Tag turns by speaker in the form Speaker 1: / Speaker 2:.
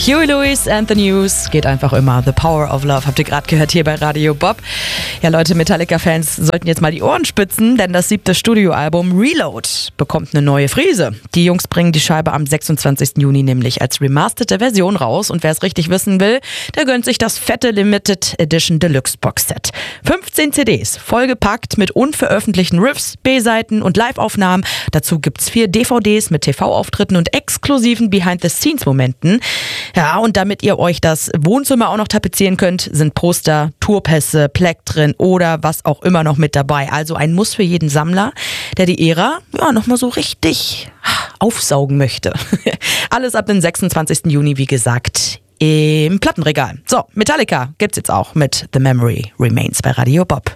Speaker 1: Huey Lewis and the News geht einfach immer. The Power of Love habt ihr gerade gehört hier bei Radio Bob. Ja Leute, Metallica-Fans sollten jetzt mal die Ohren spitzen, denn das 7. Studioalbum Reload bekommt eine neue Frise. Die Jungs bringen die Scheibe am 26. Juni nämlich als remasterte Version raus und wer es richtig wissen will, der gönnt sich das fette Limited Edition Deluxe Boxset. 15 CDs, vollgepackt mit unveröffentlichten Riffs, B-Seiten und Live-Aufnahmen. Dazu gibt's 4 DVDs mit TV-Auftritten und exklusiven Behind-the-Scenes-Momenten. Ja, und damit ihr euch das Wohnzimmer auch noch tapezieren könnt, sind Poster, Tourpässe, Plektren oder was auch immer noch mit dabei. Also ein Muss für jeden Sammler, der die Ära nochmal so richtig aufsaugen möchte. Alles ab dem 26. Juni, wie gesagt, im Plattenregal. So, Metallica gibt's jetzt auch mit The Memory Remains bei Radio Bob.